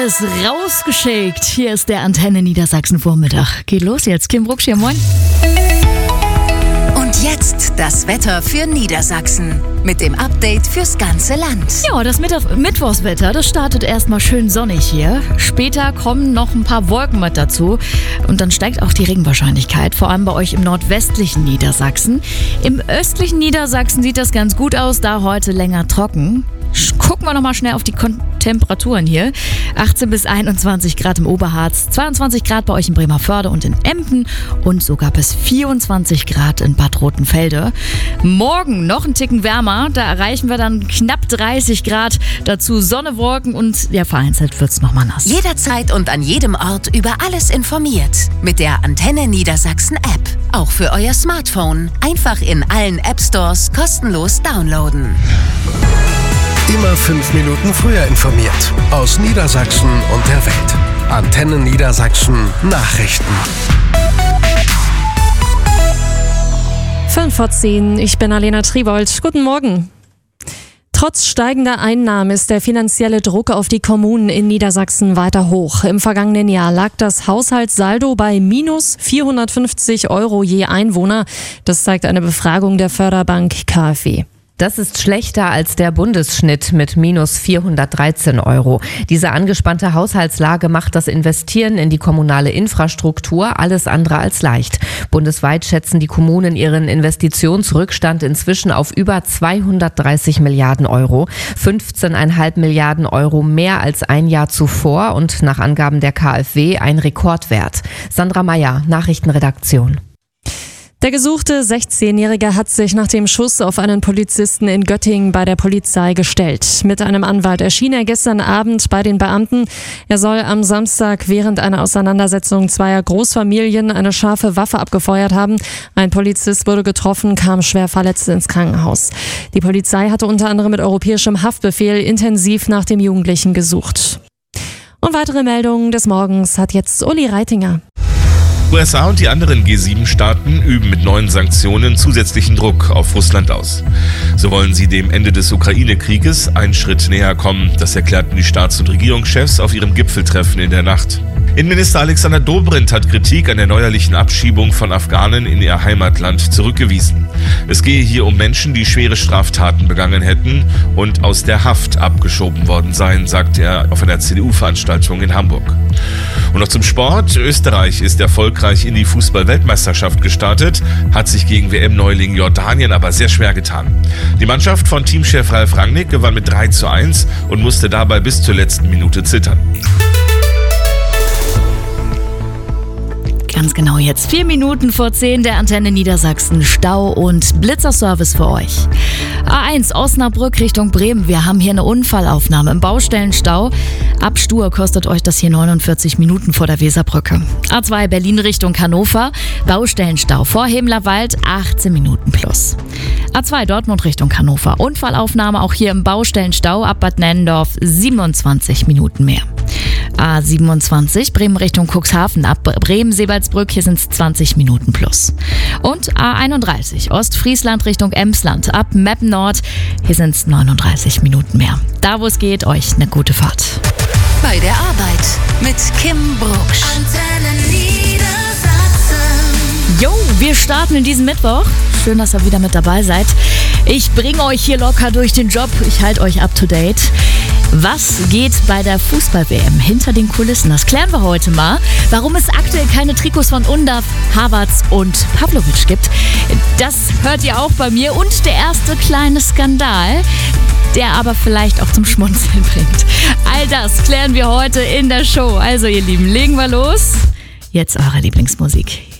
alles rausgeschickt. Hier ist der Antenne Niedersachsen Vormittag. Geht los jetzt. Kim Brucksch hier, moin. Und jetzt das Wetter für Niedersachsen mit dem Update fürs ganze Land. Ja, das Mittwochswetter, das startet erstmal schön sonnig hier. Später kommen noch ein paar Wolken mit dazu und dann steigt auch die Regenwahrscheinlichkeit, vor allem bei euch im nordwestlichen Niedersachsen. Im östlichen Niedersachsen sieht das ganz gut aus, da heute länger trocken. Gucken wir nochmal schnell auf die Temperaturen hier. 18 bis 21 Grad im Oberharz, 22 Grad bei euch in Bremervörde und in Emden und sogar bis 24 Grad in Bad Rotenfelde. Morgen noch einen Ticken wärmer, da erreichen wir dann knapp 30 Grad. Dazu Sonne, Wolken und ja, vereinzelt wird es nochmal nass. Jederzeit und an jedem Ort über alles informiert. Mit der Antenne Niedersachsen App. Auch für euer Smartphone. Einfach in allen App Stores kostenlos downloaden. Immer 5 Minuten früher informiert. Aus Niedersachsen und der Welt. Antenne Niedersachsen Nachrichten. 5:10, ich bin Alena Tribold. Guten Morgen. Trotz steigender Einnahmen ist der finanzielle Druck auf die Kommunen in Niedersachsen weiter hoch. Im vergangenen Jahr lag das Haushaltssaldo bei minus 450 € je Einwohner. Das zeigt eine Befragung der Förderbank KfW. Das ist schlechter als der Bundesschnitt mit minus 413 €. Diese angespannte Haushaltslage macht das Investieren in die kommunale Infrastruktur alles andere als leicht. Bundesweit schätzen die Kommunen ihren Investitionsrückstand inzwischen auf über 230 Milliarden €, 15,5 Milliarden € mehr als ein Jahr zuvor und nach Angaben der KfW ein Rekordwert. Sandra Meyer, Nachrichtenredaktion. Der gesuchte 16-Jährige hat sich nach dem Schuss auf einen Polizisten in Göttingen bei der Polizei gestellt. Mit einem Anwalt erschien er gestern Abend bei den Beamten. Er soll am Samstag während einer Auseinandersetzung zweier Großfamilien eine scharfe Waffe abgefeuert haben. Ein Polizist wurde getroffen, kam schwer verletzt ins Krankenhaus. Die Polizei hatte unter anderem mit europäischem Haftbefehl intensiv nach dem Jugendlichen gesucht. Und weitere Meldungen des Morgens hat jetzt Uli Reitinger. USA und die anderen G7-Staaten üben mit neuen Sanktionen zusätzlichen Druck auf Russland aus. So wollen sie dem Ende des Ukraine-Krieges einen Schritt näher kommen. Das erklärten die Staats- und Regierungschefs auf ihrem Gipfeltreffen in der Nacht. Innenminister Alexander Dobrindt hat Kritik an der neuerlichen Abschiebung von Afghanen in ihr Heimatland zurückgewiesen. Es gehe hier um Menschen, die schwere Straftaten begangen hätten und aus der Haft abgeschoben worden seien, sagte er auf einer CDU-Veranstaltung in Hamburg. Und noch zum Sport. Österreich ist erfolgreich in die Fußball-Weltmeisterschaft gestartet, hat sich gegen WM-Neuling Jordanien aber sehr schwer getan. Die Mannschaft von Teamchef Ralf Rangnick gewann mit 3:1 und musste dabei bis zur letzten Minute zittern. Ganz genau jetzt 4 Minuten vor 10 der Antenne Niedersachsen. Stau und Blitzerservice für euch. A1 Osnabrück Richtung Bremen. Wir haben hier eine Unfallaufnahme im Baustellenstau. Ab Stur kostet euch das hier 49 Minuten vor der Weserbrücke. A2 Berlin Richtung Hannover. Baustellenstau vor Hemlerwald 18 Minuten plus. A2 Dortmund Richtung Hannover. Unfallaufnahme auch hier im Baustellenstau ab Bad Nennendorf 27 Minuten mehr. A27 Bremen Richtung Cuxhaven ab Bremen-Sebalsbrück, hier sind es 20 Minuten plus. Und A31 Ostfriesland Richtung Emsland ab Meppen Nord, hier sind es 39 Minuten mehr. Da wo es geht, euch eine gute Fahrt. Bei der Arbeit mit Kim Brucksch. Antenne Niedersachsen. Jo, wir starten in diesem Mittwoch. Schön, dass ihr wieder mit dabei seid. Ich bringe euch hier locker durch den Job. Ich halte euch up to date. Was geht bei der Fußball-WM hinter den Kulissen? Das klären wir heute mal. Warum es aktuell keine Trikots von Undav, Havertz und Pavlovic gibt, das hört ihr auch bei mir. Und der erste kleine Skandal, der aber vielleicht auch zum Schmunzeln bringt. All das klären wir heute in der Show. Also ihr Lieben, legen wir los. Jetzt eure Lieblingsmusik.